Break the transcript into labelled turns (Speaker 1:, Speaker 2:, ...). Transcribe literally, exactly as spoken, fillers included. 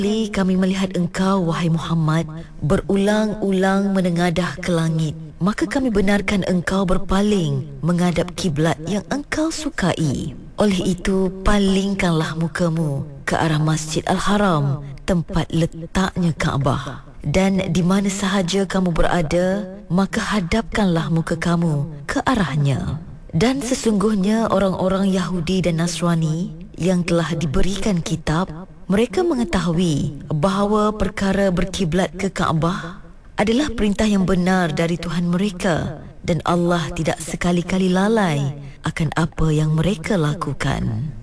Speaker 1: Kali kami melihat engkau, wahai Muhammad, berulang-ulang menengadah ke langit, maka kami benarkan engkau berpaling menghadap kiblat yang engkau sukai. Oleh itu, palingkanlah mukamu ke arah Masjid Al-Haram, tempat letaknya Kaabah. Dan di mana sahaja kamu berada, maka hadapkanlah muka kamu ke arahnya. Dan sesungguhnya orang-orang Yahudi dan Nasrani yang telah diberikan kitab, mereka mengetahui bahawa perkara berkiblat ke Kaabah adalah perintah yang benar dari Tuhan mereka, dan Allah tidak sekali-kali lalai akan apa yang mereka lakukan.